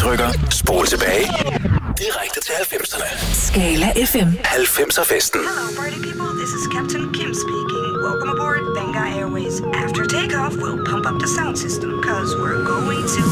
trykker spol tilbage. Direkte til 90'erne. Skala FM. 90'er festen. Hello, party people. This is Captain Kim speaking. Welcome aboard Benga Airways. After takeoff, we'll pump up the sound system, cause we're going to